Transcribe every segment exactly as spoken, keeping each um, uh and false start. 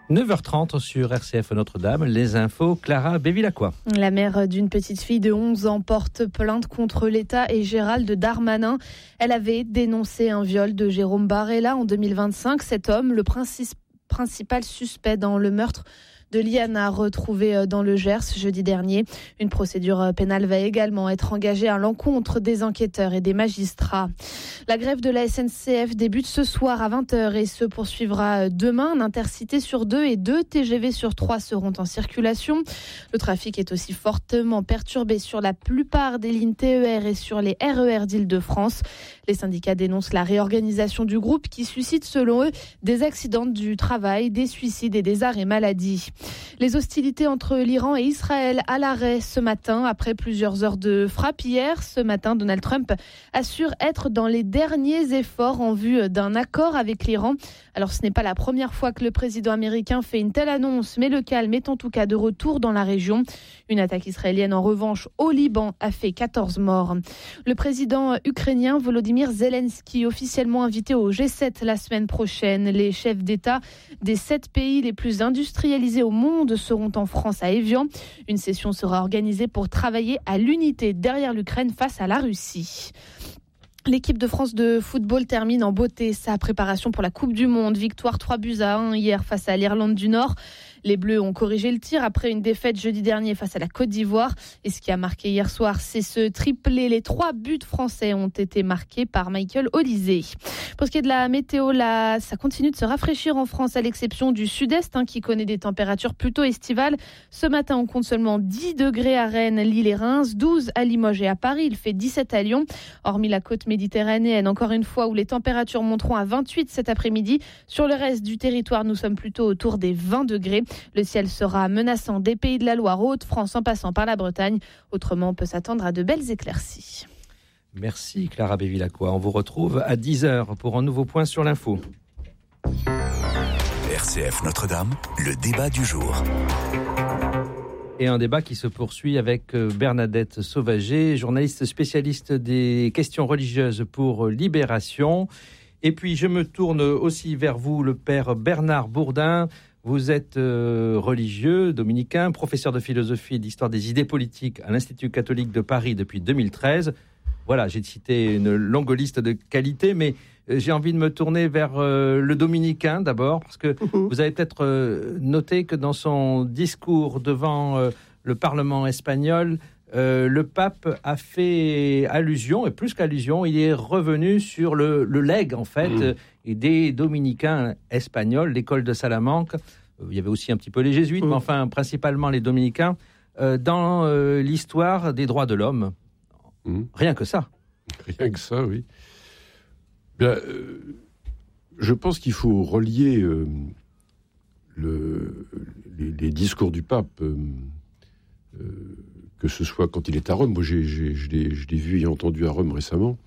neuf heures trente sur R C F Notre-Dame, les infos, Clara Bévilacqua. La mère d'une petite fille de onze ans porte plainte contre l'État et Gérald Darmanin. Elle avait dénoncé un viol de Jérôme Barella en deux mille vingt-cinq. Cet homme, le princi- principal suspect dans le meurtre de Liana, retrouvée dans le Gers jeudi dernier. Une procédure pénale va également être engagée à l'encontre des enquêteurs et des magistrats. La grève de la S N C F débute ce soir à vingt heures et se poursuivra demain. Un intercité sur deux et deux T G V sur trois seront en circulation. Le trafic est aussi fortement perturbé sur la plupart des lignes T E R et sur les R E R d'Île-de-France. Les syndicats dénoncent la réorganisation du groupe qui suscite, selon eux, des accidents du travail, des suicides et des arrêts maladie. Les hostilités entre l'Iran et Israël à l'arrêt ce matin. Après plusieurs heures de frappe hier, ce matin, Donald Trump assure être dans les derniers efforts en vue d'un accord avec l'Iran. Alors ce n'est pas la première fois que le président américain fait une telle annonce, mais le calme est en tout cas de retour dans la région. Une attaque israélienne en revanche au Liban a fait quatorze morts. Le président ukrainien Volodymyr Zelensky, officiellement invité au G sept la semaine prochaine. Les chefs d'État des sept pays les plus industrialisés au monde seront en France à Évian. Une session sera organisée pour travailler à l'unité derrière l'Ukraine face à la Russie. L'équipe de France de football termine en beauté sa préparation pour la Coupe du Monde. Victoire trois buts à un hier face à l'Irlande du Nord. Les Bleus ont corrigé le tir après une défaite jeudi dernier face à la Côte d'Ivoire. Et ce qui a marqué hier soir, c'est ce triplé. Les trois buts français ont été marqués par Michael Olise. Pour ce qui est de la météo, là, ça continue de se rafraîchir en France, à l'exception du sud-est, hein, qui connaît des températures plutôt estivales. Ce matin, on compte seulement dix degrés à Rennes, Lille et Reims, douze à Limoges et à Paris. Il fait dix-sept à Lyon. Hormis la côte méditerranéenne, encore une fois, où les températures monteront à vingt-huit cet après-midi. Sur le reste du territoire, nous sommes plutôt autour des vingt degrés. Le ciel sera menaçant des Pays de la Loire aux Hauts-de-France en passant par la Bretagne. Autrement, on peut s'attendre à de belles éclaircies. Merci Clara Bévilacqua. On vous retrouve à dix heures pour un nouveau point sur l'info. R C F Notre-Dame, le débat du jour. Et un débat qui se poursuit avec Bernadette Sauvager, journaliste spécialiste des questions religieuses pour Libération. Et puis je me tourne aussi vers vous, le père Bernard Bourdin. Vous êtes euh, religieux, dominicain, professeur de philosophie et d'histoire des idées politiques à l'Institut catholique de Paris depuis deux mille treize. Voilà, j'ai cité une longue liste de qualités, mais euh, j'ai envie de me tourner vers euh, le dominicain d'abord, parce que mmh. vous avez peut-être euh, noté que dans son discours devant euh, le Parlement espagnol, euh, le pape a fait allusion, et plus qu'allusion, il est revenu sur le, le legs, en fait, mmh. euh, des dominicains espagnols, l'école de Salamanque. Euh, il y avait aussi un petit peu les jésuites, mmh. mais enfin, principalement les dominicains, euh, dans euh, l'histoire des droits de l'homme. Mmh. Rien que ça. Rien que ça, oui. Bien, euh, je pense qu'il faut relier euh, le, les, les discours du pape, euh, euh, que ce soit quand il est à Rome. Moi, j'ai, j'ai, je, l'ai, je l'ai vu et entendu à Rome récemment,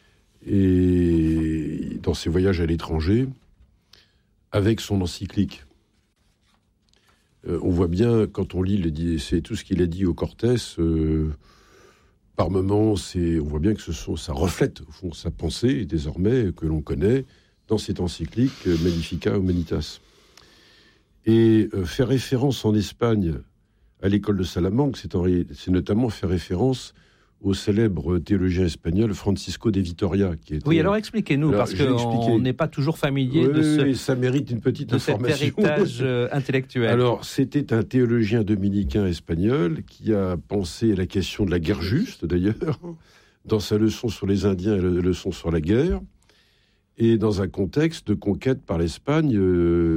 et dans ses voyages à l'étranger, avec son encyclique. Euh, on voit bien, quand on lit, les, c'est tout ce qu'il a dit au Cortés, euh, par moments, c'est, on voit bien que ce sont, ça reflète, au fond, sa pensée, désormais, que l'on connaît, dans cette encyclique Magnificat Humanitas. Et euh, faire référence en Espagne à l'école de Salamanque, c'est, en, c'est notamment faire référence au célèbre théologien espagnol Francisco de Vitoria. Qui était, oui, alors expliquez-nous, alors, parce qu'on n'est pas toujours familier oui, de, ce, oui, ça mérite une petite de information. cet héritage intellectuel. Alors, c'était un théologien dominicain espagnol qui a pensé à la question de la guerre juste, d'ailleurs, dans sa leçon sur les Indiens et la leçon sur la guerre, et dans un contexte de conquête par l'Espagne euh,